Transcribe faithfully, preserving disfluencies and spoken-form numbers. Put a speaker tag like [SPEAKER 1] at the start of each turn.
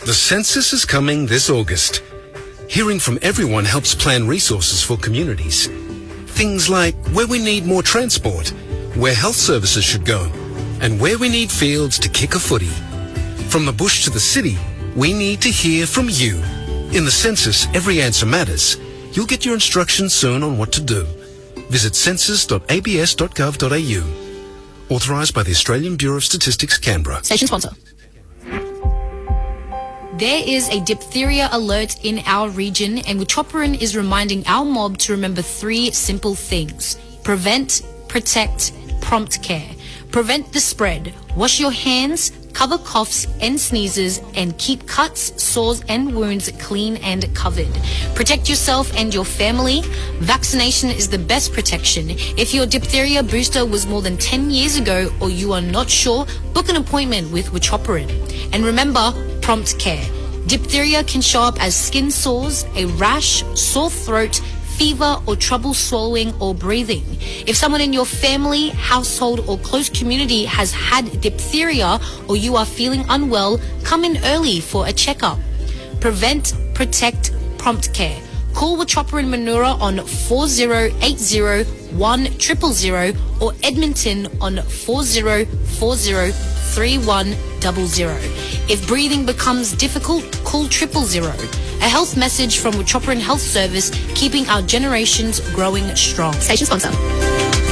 [SPEAKER 1] The census is coming this August. Hearing from everyone helps plan resources for communities. Things like where we need more transport, where health services should go, and where we need fields to kick a footy. From the bush to the city, we need to hear from you. In the census, every answer matters. You'll get your instructions soon on what to do. Visit census dot a b s dot gov dot a u. Authorised by the Australian Bureau of Statistics, Canberra.
[SPEAKER 2] Station sponsor. There is a diphtheria alert in our region, and Wuchopperen is reminding our mob to remember three simple things. Prevent, protect, prompt care. Prevent the spread. Wash your hands, cover coughs and sneezes, and keep cuts, sores and wounds clean and covered. Protect yourself and your family. Vaccination is the best protection. If your diphtheria booster was more than ten years ago or you are not sure, book an appointment with Wuchopperen. And remember, prompt care. Diphtheria can show up as skin sores, a rash, sore throat, fever, or trouble swallowing or breathing. If someone in your family, household, or close community has had diphtheria or you are feeling unwell, come in early for a checkup. Prevent, protect, prompt care. Call Wuchopperen Manura on four zero eight zero one zero zero zero or Edmonton on four zero four zero three one zero zero. If breathing becomes difficult, call triple zero. A health message from Wuchopperen Health Service, keeping our generations growing strong. Station sponsor.